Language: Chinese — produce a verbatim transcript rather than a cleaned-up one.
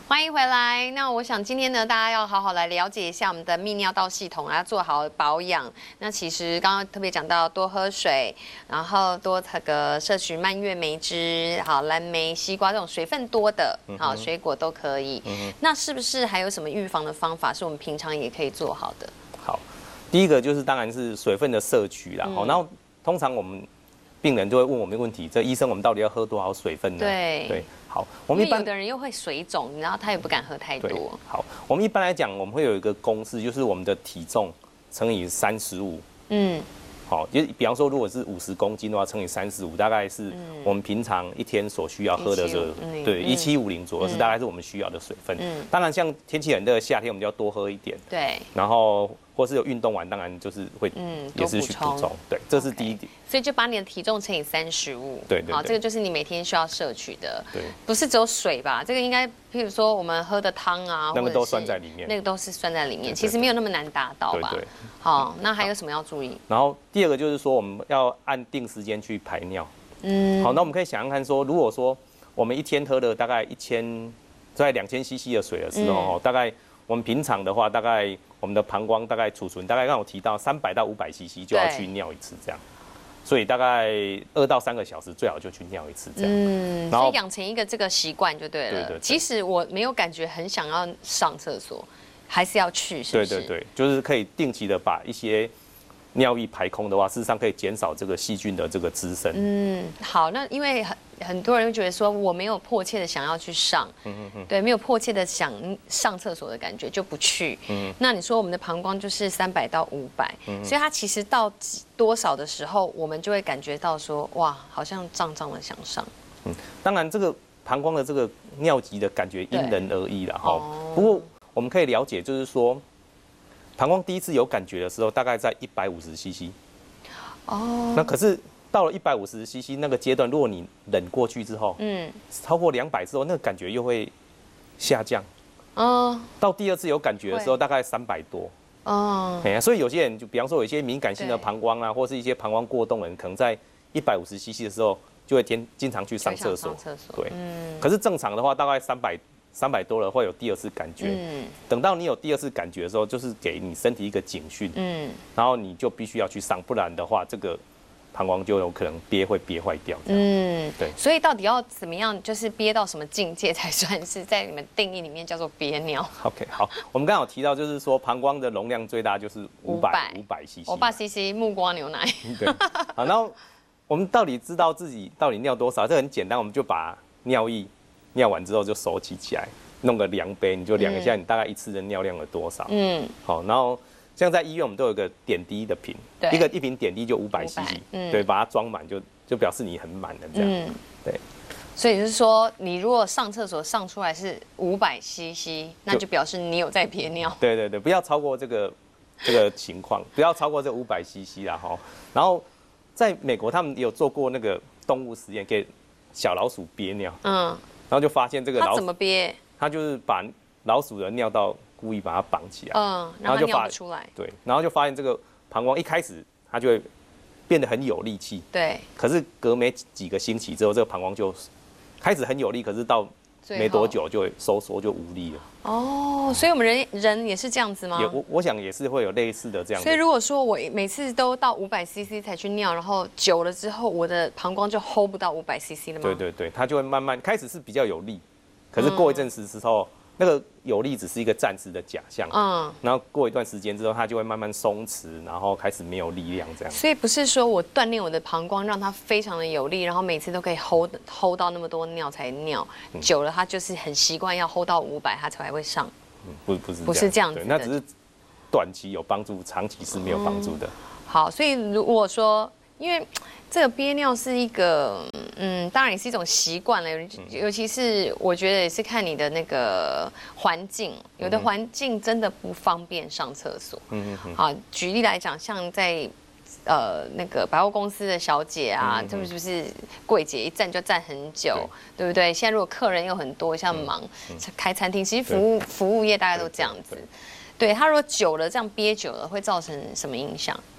欢迎回来。那我想今天呢，大家要好好来了解一下我们的泌尿道系统，要做好保养。那其实刚刚特别讲到多喝水，然后多这个摄取蔓越莓汁，好蓝莓、西瓜这种水分多的，好水果都可以。嗯、那是不是还有什么预防的方法，是我们平常也可以做好的？ 好，第一个就是当然是水分的摄取啦。好、嗯，然后通常我们病人就会问我们问题：这医生，我们到底要喝多少水分呢？ 对对。好，我们一般有的人又会水肿，然后他也不敢喝太多。 好，我们一般来讲，我们会有一个公式，就是我们的体重乘以三十五。嗯。好，就是比方说，如果是五十公斤的话，乘以三十五，大概是我们平常一天所需要喝的这个，对，一七五零左右是大概是我们需要的水分。嗯。当然，像天气很热，夏天我们就要多喝一点。 对。 然后，或是有运动完，当然就是会，嗯，也是去补充。对，这是第一点。 所以就把你的体重乘以三十五。 对对。 好，这个就是你每天需要摄取的。 对。 不是只有水吧？这个应该，譬如说我们喝的汤啊， 那个都算在里面。 那个都是算在里面，其实没有那么难达到吧？ 对对。 好，那还有什么要注意？ 然后第二个就是说，我们要按定时间去排尿。嗯。好，那我们可以想想看说，如果说我们一天喝了大概一千，在两千 C C 的水的时候，嗯、大概我们平常的话，大概我们的膀胱大概储存大概刚我提到三百到五百 C C 就要去尿一次这样。所以大概二到三个小时最好就去尿一次这样。嗯。 然后养成一个这个习惯就对了。 对对对。 即使我没有感觉很想要上厕所，还是要去，是不是？ 对对对，就是可以定期的把一些尿液排空的话，事实上可以减少这个细菌的这个滋生。嗯， 好，那因为很很多人会觉得说我没有迫切的想要去上，嗯嗯嗯，对，没有迫切的想上厕所的感觉就不去。嗯，那你说我们的膀胱就是三百到五百，所以它其实到多少的时候，我们就会感觉到说哇，好像胀胀的想上。 嗯，当然这个膀胱的这个尿急的感觉因人而异啦，哈。哦、不过我们可以了解，就是说。膀胱第一次有感觉的时候，大概在一百五十 C C。哦。那可是到了一百五十 C C 那个阶段，如果你忍过去之后，嗯，超过两百之后，那个感觉又会下降。哦。到第二次有感觉的时候，大概三百多。哦。哎呀，所以有些人就比方说有一些敏感性的膀胱啊，或是一些膀胱过动的人，可能在一百五十 C C 的时候，就会天经常去上厕所。上厕所。对。嗯。可是正常的话，大概三百。三百多了会有第二次感觉，嗯，等到你有第二次感觉的时候，就是给你身体一个警讯，嗯，然后你就必须要去上，不然的话，这个膀胱就有可能憋会憋坏掉，嗯，对。 所以到底要怎么样，就是憋到什么境界才算是在你们定义里面叫做憋尿 ？OK， 好，我们刚刚有提到，就是说膀胱的容量最大就是五百五百 C C， 五百 C C 木瓜牛奶， 对，好，然后我们到底知道自己到底尿多少？这很简单，我们就把尿液。尿完之后就收集起来，弄个量杯，你就量一下你大概一次的尿量有多少。嗯，好，然后像在医院我们都有一个点滴的瓶，一个一瓶点滴就五百 C C， 对，把它装满就就表示你很满了这样。嗯，对。 所以就是说，你如果上厕所上出来是五百 C C， 那就表示你有在憋尿。 对对对，不要超过这个这个情况，不要超过这五百 C C 啦哈。然后在美国他们有做过那个动物实验，给小老鼠憋尿。嗯。然后就发现这个老鼠它怎么憋？ 它就是把老鼠的尿道故意把它绑起来， 嗯，然后就尿不出来。 对，然后就发现这个膀胱一开始它就会变得很有力气， 对。 可是隔没几个星期之后，这个膀胱就开始很有力，可是到没多久就会收缩就无力了。 哦，所以我们人人也是这样子吗？ 也我我想也是会有类似的这样。 所以如果说我每次都到五百 C C 才去尿，然后久了之后，我的膀胱就 hold 不到五百 C C 了吗？ 对对对，它就会慢慢开始是比较有力，可是过一阵子之后，嗯、那个有力只是一个暂时的假象。嗯。然后过一段时间之后，它就会慢慢松弛，然后开始没有力量这样。 所以不是说我锻炼我的膀胱，让它非常的有力，然后每次都可以 hold hold 到那么多尿才尿，嗯、久了它就是很习惯要 hold 到五百，它才会上。 嗯，不不是不是这样子的， 那只是短期有帮助，长期是没有帮助的。 嗯、好，所以如果说，因为这个憋尿是一个，嗯，当然也是一种习惯了，尤其是我觉得也是看你的那个环境，有的环境真的不方便上厕所。嗯嗯。好，举例来讲，像在。呃，那个百货公司的小姐啊，是不是不是柜姐一站就站很久，对, 对不对？现在如果客人又很多，像忙、嗯、开餐厅，其实服务服务业大家都这样子。对他如果久了这样憋久了，会造成什么影响？